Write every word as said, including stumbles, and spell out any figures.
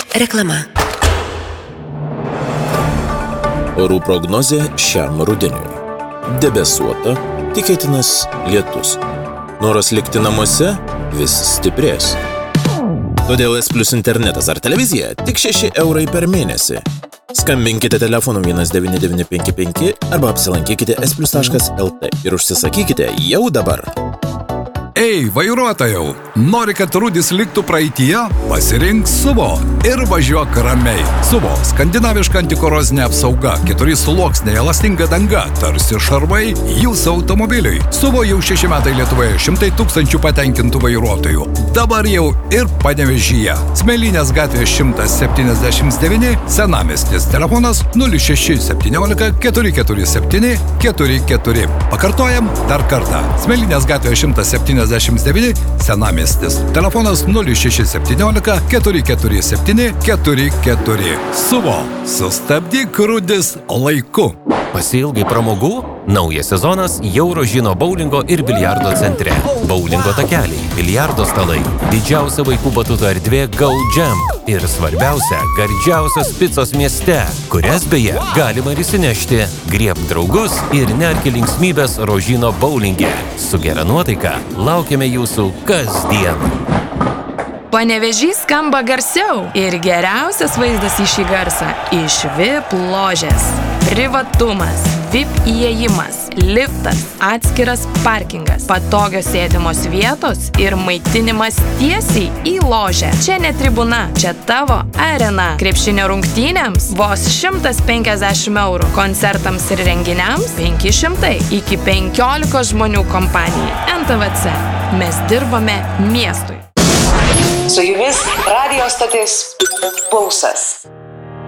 Reklama. Orų prognozė šiam rudeniui. Debesuota, tikėtinas lietus. Noras likti namuose vis stiprės. Todėl S Plus internetas ar televizija tik šeši eurai per mėnesį. Skambinkite telefonu vienas devyni devyni penki penki arba apsilankykite s plus taškas l t ir užsisakykite jau dabar. Ei, vairuotojau, nori, kad rudis liktų praeityje? Pasirink Suvo ir važiuok ramiai. Suvo – skandinaviška antikorozinė apsauga, keturi sluoksniai, elastinga danga, tarsi šarvai jūsų automobiliui. Suvo jau šeši metai Lietuvoje, šimtai tūkstančių patenkintų vairuotojų. Dabar jau ir Panevėžyje. Smėlynės gatvė šimtas septyniasdešimt devyni, Senamiestis, telefonas nulis šeši septyniolika keturi keturi septyni keturi keturi. Pakartojam dar kartą. Smėlynės gatvė šimtas septyniasdešimt devyni, Senamiestis, telefonas nulis šeši septyniolika keturi keturi septyni keturi keturi. Suvo, sustabdyk rudis laiku. Pasiilgai pramogų? Naujas sezonas jau Rožino boulingo ir biliardo centre. Boulingo takeliai, biliardo stalai, didžiausia vaikų batutų erdvė Go Jam ir svarbiausia, gardžiausios picos mieste, kurias beje galima ir įsinešti. Griebk draugus ir nerki linksmybės Rožino boulinge. Su gera nuotaika laukiame jūsų kasdien. Panevėžys skamba garsiau ir geriausias vaizdas į šį garsą iš V I P ložės. Privatumas, V I P įėjimas, liftas, atskiras parkingas, patogios sėdimos vietos ir maitinimas tiesiai į ložę. Čia ne tribuna, čia tavo arena. Krepšinio rungtynėms vos šimtas penkiasdešimt eurų, koncertams ir renginiams penki šimtai, iki penkiolikos žmonių kompanijai. N T V C. Mes dirbame miestui. Su jumis radijo stotis Pulsas.